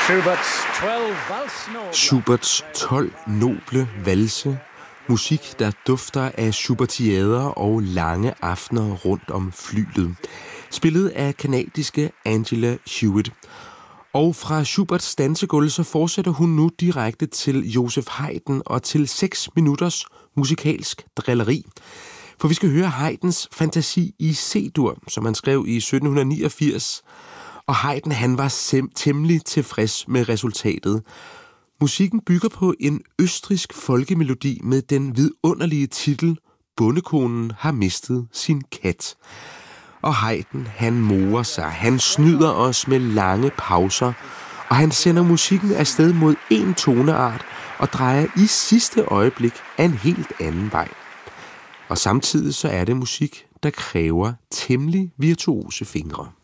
Schuberts 12 noble valse. Musik, der dufter af Schubertiader og lange aftener rundt om flylet. Spillet af kanadiske Angela Hewitt. Og fra Schuberts dansegulv så fortsætter hun nu direkte til Joseph Haydn og til 6 minutters musikalsk drilleri. For vi skal høre Haydns fantasi i C-dur, som han skrev i 1789. Og Haydn, han var temmelig tilfreds med resultatet. Musikken bygger på en østrigsk folkemelodi med den vidunderlige titel Bondekonen har mistet sin kat. Og Haydn, han morer sig, han snyder os med lange pauser, og han sender musikken afsted mod en toneart og drejer i sidste øjeblik af en helt anden vej. Og samtidig så er det musik, der kræver temmelig virtuose fingre.